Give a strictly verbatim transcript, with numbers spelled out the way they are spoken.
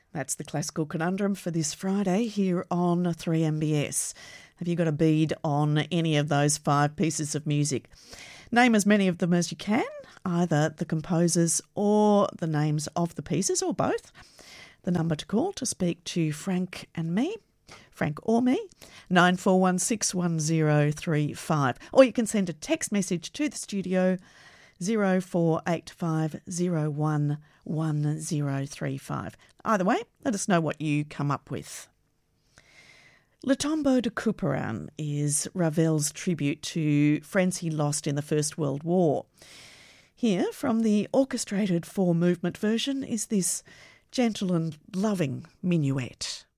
That's the Classical Conundrum for this Friday here on three M B S. Have you got a bead on any of those five pieces of music? Name as many of them as you can, either the composers or the names of the pieces, or both. The number to call to speak to Frank and me, Frank or me, nine four one six one zero three five. Or you can send a text message to the studio, zero four eight five zero one one zero three five. Either way, let us know what you come up with. Le Tombeau de Couperin is Ravel's tribute to friends he lost in the First World War. Here, from the orchestrated four-movement version, is this gentle and loving minuet.